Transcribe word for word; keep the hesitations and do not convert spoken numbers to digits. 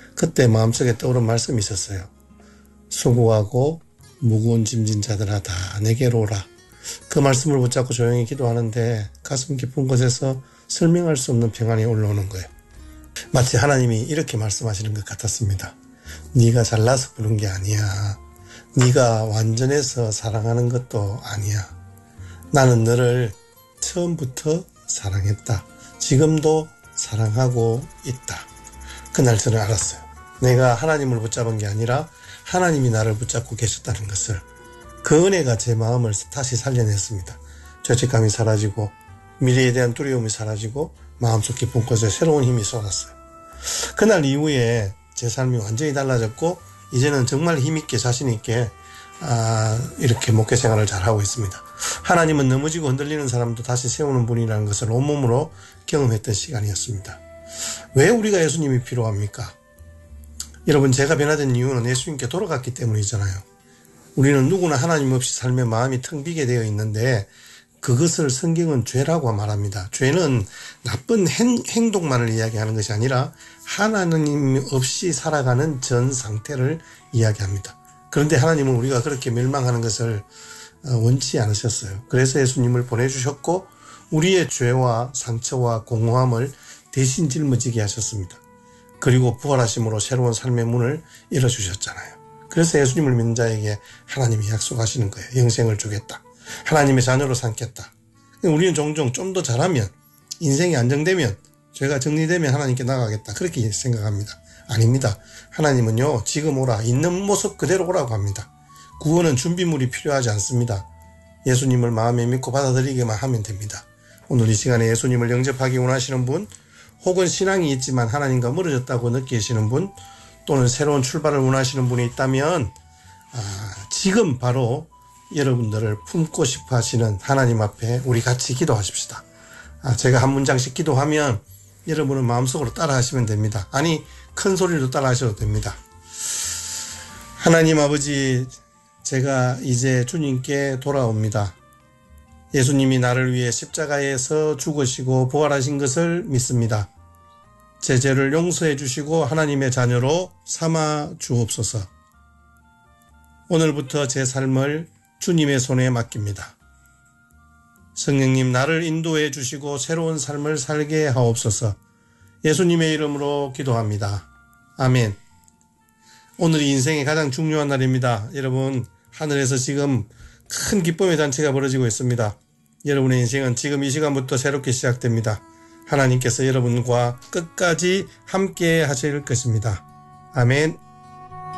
그때 마음속에 떠오른 말씀이 있었어요. 수고하고 무거운 짐진 자들아 다 내게로 오라. 그 말씀을 붙잡고 조용히 기도하는데 가슴 깊은 곳에서 설명할 수 없는 평안이 올라오는 거예요. 마치 하나님이 이렇게 말씀하시는 것 같았습니다. 네가 잘나서 부른 게 아니야. 네가 완전해서 사랑하는 것도 아니야. 나는 너를 처음부터 사랑했다. 지금도 사랑하고 있다. 그날 저는 알았어요. 내가 하나님을 붙잡은 게 아니라 하나님이 나를 붙잡고 계셨다는 것을. 그 은혜가 제 마음을 다시 살려냈습니다. 죄책감이 사라지고 미래에 대한 두려움이 사라지고 마음속 깊은 곳에 새로운 힘이 쏟았어요. 그날 이후에 제 삶이 완전히 달라졌고 이제는 정말 힘있게 자신있게 아, 이렇게 목회 생활을 잘하고 있습니다. 하나님은 넘어지고 흔들리는 사람도 다시 세우는 분이라는 것을 온몸으로 경험했던 시간이었습니다. 왜 우리가 예수님이 필요합니까? 여러분, 제가 변화된 이유는 예수님께 돌아갔기 때문이잖아요. 우리는 누구나 하나님 없이 삶의 마음이 텅 비게 되어 있는데 그것을 성경은 죄라고 말합니다. 죄는 나쁜 행, 행동만을 이야기하는 것이 아니라 하나님 없이 살아가는 전 상태를 이야기합니다. 그런데 하나님은 우리가 그렇게 멸망하는 것을 원치 않으셨어요. 그래서 예수님을 보내주셨고 우리의 죄와 상처와 공허함을 대신 짊어지게 하셨습니다. 그리고 부활하심으로 새로운 삶의 문을 열어주셨잖아요. 그래서 예수님을 믿는 자에게 하나님이 약속하시는 거예요. 영생을 주겠다. 하나님의 자녀로 삼겠다. 우리는 종종 좀 더 잘하면, 인생이 안정되면, 죄가 정리되면 하나님께 나가겠다. 그렇게 생각합니다. 아닙니다. 하나님은요, 지금 오라. 있는 모습 그대로 오라고 합니다. 구원은 준비물이 필요하지 않습니다. 예수님을 마음에 믿고 받아들이기만 하면 됩니다. 오늘 이 시간에 예수님을 영접하기 원하시는 분, 혹은 신앙이 있지만 하나님과 멀어졌다고 느끼시는 분, 또는 새로운 출발을 원하시는 분이 있다면 아, 지금 바로 여러분들을 품고 싶어 하시는 하나님 앞에 우리 같이 기도하십시다. 아, 제가 한 문장씩 기도하면 여러분은 마음속으로 따라 하시면 됩니다. 아니, 큰 소리로 따라 하셔도 됩니다. 하나님 아버지, 제가 이제 주님께 돌아옵니다. 예수님이 나를 위해 십자가에서 죽으시고 부활하신 것을 믿습니다. 제 죄를 용서해 주시고 하나님의 자녀로 삼아 주옵소서. 오늘부터 제 삶을 주님의 손에 맡깁니다. 성령님, 나를 인도해 주시고 새로운 삶을 살게 하옵소서. 예수님의 이름으로 기도합니다. 아멘. 오늘이 인생의 가장 중요한 날입니다. 여러분, 하늘에서 지금 큰 기쁨의 잔치가 벌어지고 있습니다. 여러분의 인생은 지금 이 시간부터 새롭게 시작됩니다. 하나님께서 여러분과 끝까지 함께 하실 것입니다. 아멘.